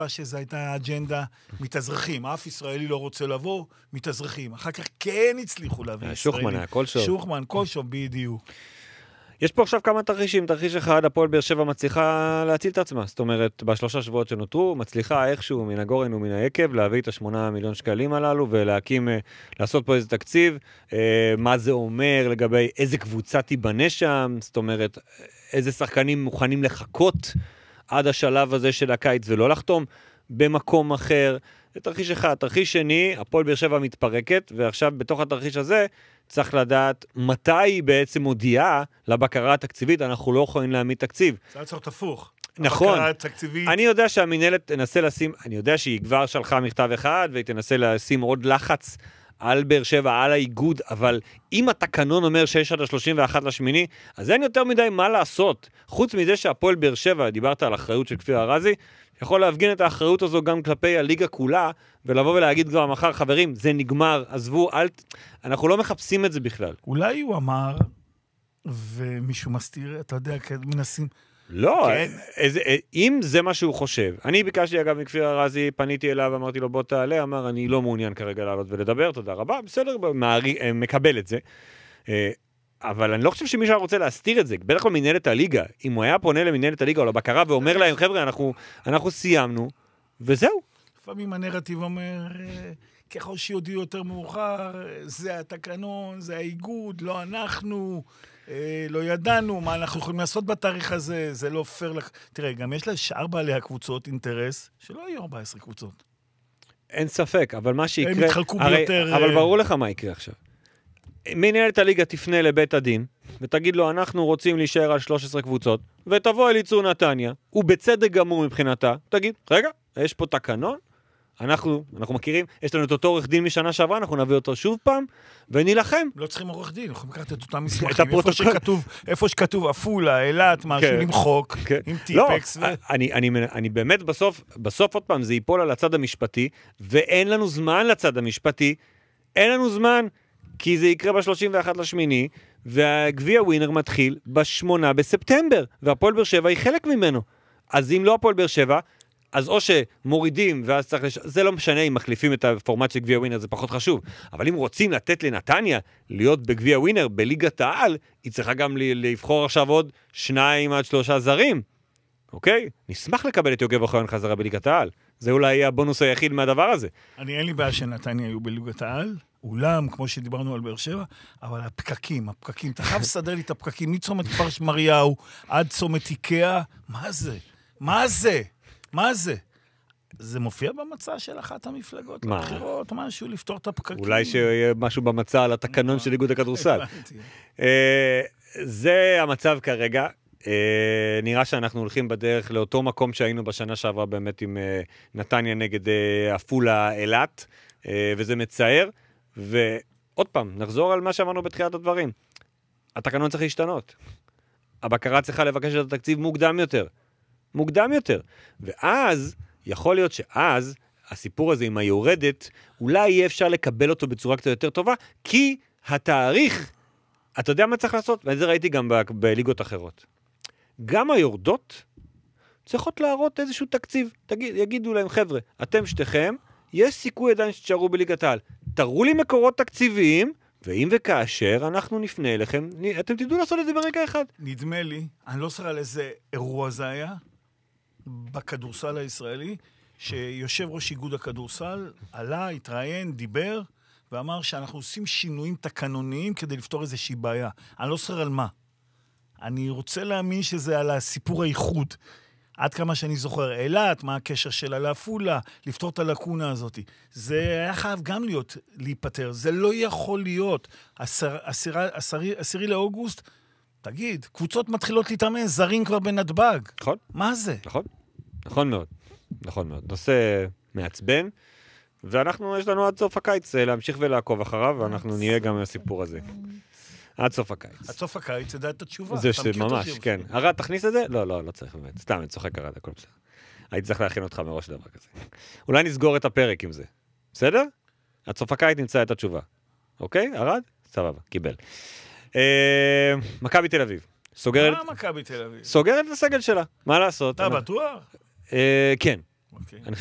שזו הייתה אג'נדה מתאזרחים. אף ישראלי לא רוצה לבוא, מתאזרחים. אחר כך כן הצליחו להביא ישראלים. שוחמן, קולשוב. שוחמן, קולשוב, בדיוק. יש פה עכשיו כמה תרחישים. תרחיש אחד, הפועל באר שבע מצליחה להציל את עצמה. זאת אומרת, בשלושה שבועות שנותרו, מצליחה איכשהו מן הגורן ומן היקב, להביא את ה8 מיליון שקלים הללו, ולהקים, לעשות פה איזה תקציב, מה זה אומר לגבי איזה קבוצה תיבנה שם, זאת אומרת, איזה שחקנים מוכנים לחכות עד השלב הזה של הקיץ, ולא לחתום במקום אחר. זה תרחיש אחד. תרחיש שני, הפועל באר שבע מתפרקת, ועכשיו בתוך התרחיש הזה, צריך לדעת מתי היא בעצם מודיעה לבקרה התקציבית, אנחנו לא יכולים להעמיד תקציב. זה היה צריך תפוך. נכון. הבקרה התקציבית. אני יודע שהמנהלת תנסה לשים, אני יודע שהיא כבר שלחה מכתב אחד, והיא תנסה לשים עוד לחץ על באר שבע, על האיגוד, אבל אם התקנון אומר 6 עד 31 לשמיני, אז אין יותר מדי מה לעשות. חוץ מזה שהפועל באר שבע, דיברת על אחריות של כפיר ארזי, יכול להפגין את האחריות הזו גם כלפי הליגה כולה, ולבוא ולהגיד כבר מחר, חברים, זה נגמר, עזבו, אנחנו לא מחפשים את זה בכלל. אולי הוא אמר, ומישהו מסתיר, אתה יודע, מנסים... לא, אם זה מה שהוא חושב. אני ביקשתי אגב מכפיר ארזי, פניתי אליו, אמרתי לו בוא תעלה, אמר אני לא מעוניין כרגע לעלות ולדבר, תודה רבה, בסדר, מקבל את זה. אבל אני לא חושב שמישהו רוצה להסתיר את זה, בטח לא מנהלת הליגה. אם הוא היה פונה למנהלת הליגה או לבקרה ואומר להם, חבר'ה, אנחנו סיימנו, וזהו. לפעמים הנרטיב אומר, ככל שיודיעו יותר מאוחר, זה התקנון, זה האיגוד, לא אנחנו, לא ידענו, מה אנחנו יכולים לעשות בתאריך הזה, זה לא פייר לך. תראה, גם יש לשאר בעלי הקבוצות אינטרס, שלא יהיו 14 קבוצות. אין ספק, אבל מה שיקרה... הם יתחלקו ביותר... אבל ברור לך מה יקרה עכשיו. מנהלת הליגה תפנה לבית הדין, ותגיד לו, אנחנו רוצים להישאר על 13 קבוצות, ותבוא אל יצור נתניה, ובצדק גמור מבחינתה, תגיד, רגע, יש פה תקנון, אנחנו מכירים, יש לנו את אותו עורך דין משנה שעברה, אנחנו נביא אותו שוב פעם, ונילחם. לא צריכים עורך דין, אנחנו לקחת את אותם מסמכים, איפה שכתוב אפולה, אילת, משהו, למחוק, עם טיפקס. אני באמת בסוף עוד פעם, זה ייפול על הצד המשפטי, ואין לנו זמן לצד המשפטי, אין לנו זמן, כי זה יקרה ב-31 לשמיני, והגביע ווינר מתחיל ב-8 בספטמבר, והפועל באר שבע היא חלק ממנו. אז אם לא הפועל באר שבע, אז או שמורידים, ואז צריך זה לא משנה אם מחליפים את הפורמט של גביע ווינר, זה פחות חשוב. אבל אם רוצים לתת לנתניה להיות בגביע ווינר, בליגת העל, היא צריכה גם לבחור עכשיו עוד 2 עד 3 זרים. אוקיי? נשמח לקבל את יוגב אוחיון חזרה בליגת העל. זה אולי יהיה הבונוס היחיד מהדבר הזה. אין לי בעיה שנתניה היו בליגת העל, אולם, כמו שדיברנו על באר שבע, אבל הפקקים, אתה חייב לסדר לי את הפקקים, מצומת כפר שמריהו עד צומת איקאה, מה זה? זה מופיע במצע של אחת המפלגות לבחירות, משהו לפתור את הפקקים. אולי שיהיה משהו במצע על התקנון של איגוד הכדורסל. זה המצב כרגע. נראה שאנחנו הולכים בדרך לאותו מקום שהיינו בשנה שעברה באמת עם נתניה נגד אפולה אילת, וזה מצער. ועוד פעם, נחזור על מה שאמרנו בתחילת הדברים. התקנון צריך להשתנות. הבקרה צריכה לבקש את התקציב מוקדם יותר. ואז, יכול להיות שאז, הסיפור הזה עם היורדת, אולי יהיה אפשר לקבל אותו בצורה קצת יותר טובה, כי התאריך, אתה יודע מה צריך לעשות? ואת זה ראיתי גם בליגות אחרות. גם היורדות צריכות להראות איזשהו תקציב. יגידו להם, חבר'ה, אתם שתיכם, יש סיכוי עדיין שתשארו בליגת העל. תראו לי מקורות תקציביים, ואם וכאשר אנחנו נפנה אליכם, אתם תדעו לעשות את זה ברגע אחד. נדמה לי, אני לא זוכר על איזה אירוע זה היה, בכדורסל הישראלי, שיושב ראש איגוד הכדורסל, עלה, התראיין, דיבר, ואמר שאנחנו עושים שינויים תקנוניים כדי לפתור איזושהי בעיה. אני לא זוכר על מה. אני רוצה להאמין שזה על הסיפור האיחוד. עד כמה שאני זוכר, אילת, מה הקשר שלה לאפולה, לפתור את הלקונה הזאת. זה היה חייב גם להיפטר. זה לא יכול להיות. 10 לאוגוסט, תגיד, קבוצות מתחילות להתאמן, זרים כבר בנתב"ג. נכון. מה זה? נכון מאוד. נושא מעצבן, ואנחנו, יש לנו עד סוף הקיץ להמשיך ולעקוב אחריו, ואנחנו נהיה גם מהסיפור הזה. עד סוף הקיץ. עד סוף הקיץ, זה את התשובה. זה ממש, כן. ארד, תכניס את זה? לא צריך באמת. סתם, אני צוחק ארד, הכל בסדר. הייתי צריך להכין אותך מראש דבר כזה. אולי נסגור את הפרק עם זה. בסדר? עד סוף הקיץ נמצא את התשובה. אוקיי? ארד? סבבה, קיבל. מכבי תל אביב. מה מכבי תל אביב? סוגרת את הסגל שלה. מה לעשות? אתה בטוח? כן. אוקיי. אני